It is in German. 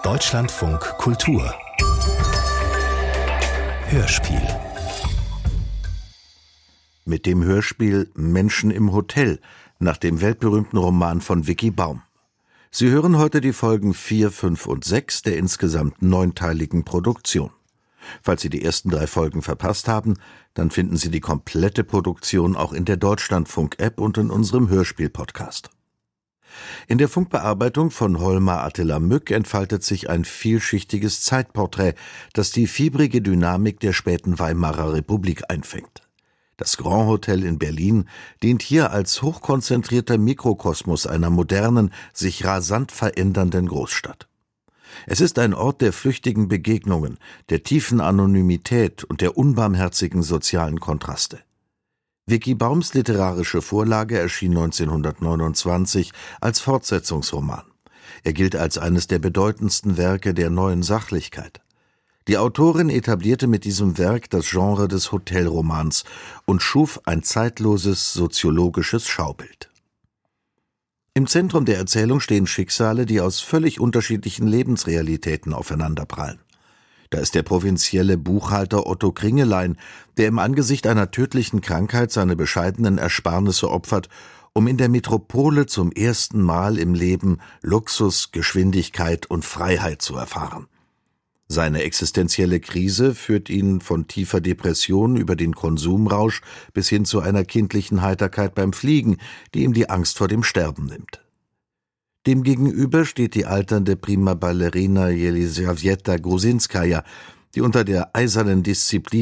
Deutschlandfunk Kultur Hörspiel. Mit dem Hörspiel Menschen im Hotel nach dem weltberühmten Roman von Vicki Baum. Sie hören heute die Folgen 4, 5 und 6 der insgesamt 9-teiligen Produktion. Falls Sie die ersten 3 Folgen verpasst haben, dann finden Sie die komplette Produktion auch in der Deutschlandfunk-App und in unserem Hörspiel-Podcast. In der Funkbearbeitung von Holmar Attila Mück entfaltet sich ein vielschichtiges Zeitporträt, das die fiebrige Dynamik der späten Weimarer Republik einfängt. Das Grand Hotel in Berlin dient hier als hochkonzentrierter Mikrokosmos einer modernen, sich rasant verändernden Großstadt. Es ist ein Ort der flüchtigen Begegnungen, der tiefen Anonymität und der unbarmherzigen sozialen Kontraste. Vicki Baums literarische Vorlage erschien 1929 als Fortsetzungsroman. Er gilt als eines der bedeutendsten Werke der neuen Sachlichkeit. Die Autorin etablierte mit diesem Werk das Genre des Hotelromans und schuf ein zeitloses soziologisches Schaubild. Im Zentrum der Erzählung stehen Schicksale, die aus völlig unterschiedlichen Lebensrealitäten aufeinanderprallen. Da ist der provinzielle Buchhalter Otto Kringelein, der im Angesicht einer tödlichen Krankheit seine bescheidenen Ersparnisse opfert, um in der Metropole zum ersten Mal im Leben Luxus, Geschwindigkeit und Freiheit zu erfahren. Seine existenzielle Krise führt ihn von tiefer Depression über den Konsumrausch bis hin zu einer kindlichen Heiterkeit beim Fliegen, die ihm die Angst vor dem Sterben nimmt. Demgegenüber steht die alternde Prima Ballerina Jelisawieta Grusinskaja, die unter der eisernen Disziplin